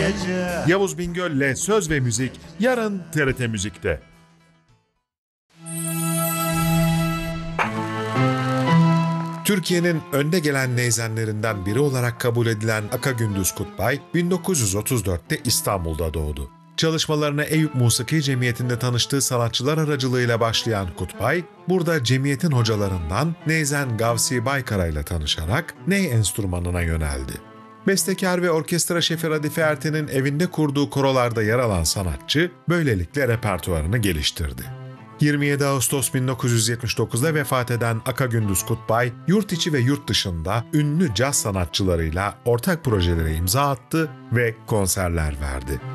gece. Yavuz Bingöl'le söz ve müzik yarın TRT Müzik'te. Türkiye'nin önde gelen neyzenlerinden biri olarak kabul edilen Aka Gündüz Kutbay, 1934'te İstanbul'da doğdu. Çalışmalarına Eyüp Musiki Cemiyeti'nde tanıştığı sanatçılar aracılığıyla başlayan Kutbay, burada cemiyetin hocalarından Neyzen Gavsi Baykara ile tanışarak ney enstrümanına yöneldi. Bestekar ve orkestra şefi Radife Erten'in evinde kurduğu korolarda yer alan sanatçı, böylelikle repertuarını geliştirdi. 27 Ağustos 1979'da vefat eden Aka Gündüz Kutbay, yurt içi ve yurt dışında ünlü caz sanatçılarıyla ortak projelere imza attı ve konserler verdi.